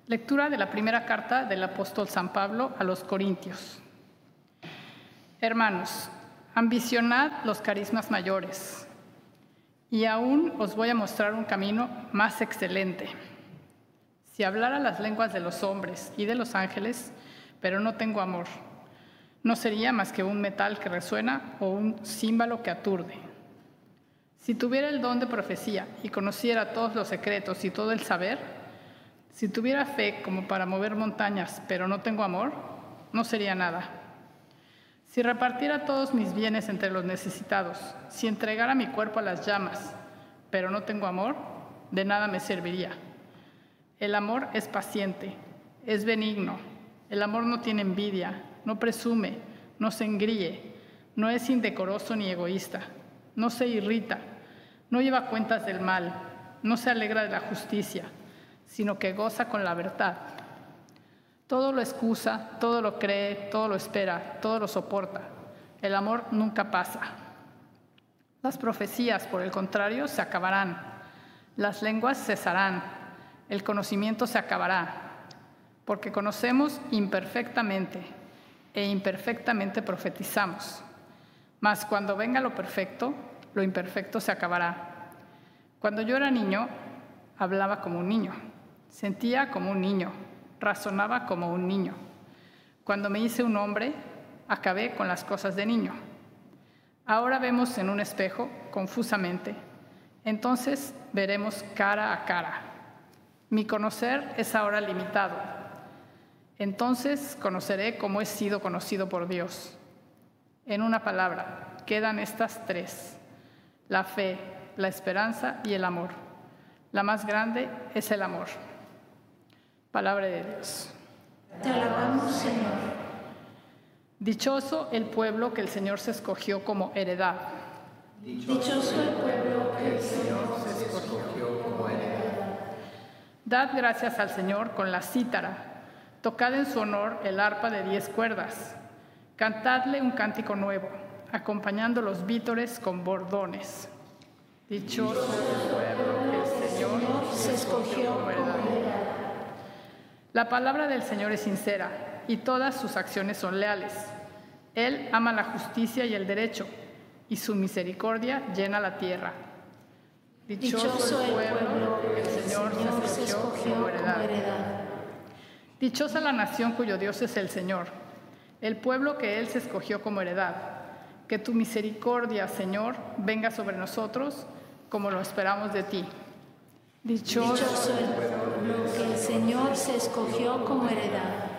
Lectura de la primera carta del apóstol San Pablo a los Corintios. Hermanos, ambicionad los carismas mayores, y aún os voy a mostrar un camino más excelente. Si hablara las lenguas de los hombres y de los ángeles, pero no tengo amor, no sería más que un metal que resuena o un címbalo que aturde. Si tuviera el don de profecía y conociera todos los secretos y todo el saber, si tuviera fe como para mover montañas, pero no tengo amor, no sería nada. Si repartiera todos mis bienes entre los necesitados, si entregara mi cuerpo a las llamas, pero no tengo amor, de nada me serviría. El amor es paciente, es benigno. El amor no tiene envidia, no presume, no se engríe, no es indecoroso ni egoísta, no se irrita, no lleva cuentas del mal, no se alegra de la justicia, sino que goza con la verdad. Todo lo excusa, todo lo cree, todo lo espera, todo lo soporta. El amor nunca pasa. Las profecías, por el contrario, se acabarán. Las lenguas cesarán. El conocimiento se acabará. Porque conocemos imperfectamente e imperfectamente profetizamos. Mas cuando venga lo perfecto, lo imperfecto se acabará. Cuando yo era niño, hablaba como un niño, sentía como un niño, razonaba como un niño. Cuando me hice un hombre, acabé con las cosas de niño. Ahora vemos en un espejo confusamente, entonces veremos cara a cara. Mi conocer es ahora limitado. Entonces conoceré cómo he sido conocido por Dios. En una palabra, quedan estas tres: la fe, la esperanza y el amor. La más grande es el amor. Palabra de Dios. Te alabamos, Señor. Dichoso el pueblo que el Señor se escogió como heredad. Dichoso el pueblo que el Señor se escogió como heredad. Dad gracias al Señor con la cítara. Tocad en su honor el arpa de 10 cuerdas. Cantadle un cántico nuevo, acompañando los vítores con bordones. Dichoso el pueblo que el Señor se escogió como heredad. La palabra del Señor es sincera y todas sus acciones son leales. Él ama la justicia y el derecho, y su misericordia llena la tierra. Dichoso el pueblo que el Señor se escogió como heredad. Dichosa la nación cuyo Dios es el Señor, el pueblo que Él se escogió como heredad. Que tu misericordia, Señor, venga sobre nosotros como lo esperamos de ti. Dichoso el pueblo que el Señor se escogió como heredad.